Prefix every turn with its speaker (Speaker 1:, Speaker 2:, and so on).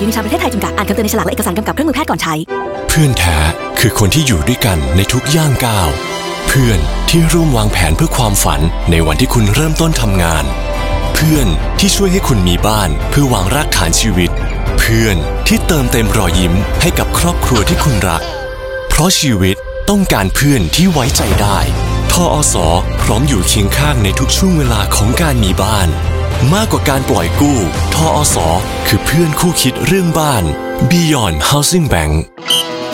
Speaker 1: นิชาประเทศไทยจำกัดอ่านคำเตือนในฉลากและเอกสารกำกับเครื่องมือแพทย์ก่อนใช้
Speaker 2: เพื่อนแท้คือคนที่อยู่ด้วยกันในทุกย่างก้าวเพื่อนที่ร่วมวางแผนเพื่อความฝันในวันที่คุณเริ่มต้นทำงานเพื่อนที่ช่วยให้คุณมีบ้านเพื่อวางรากฐานชีวิตเพื่อนที่เติมเต็มรอยยิ้มให้กับครอบครัวที่คุณรักเพราะชีวิตต้องการเพื่อนที่ไว้ใจได้ทอส.พร้อมอยู่เคียงข้างในทุกช่วงเวลาของการมีบ้านมากกว่าการปล่อยกู้ทอส.คือเพื่อนคู่คิดเรื่องบ้าน Beyond Housing Bank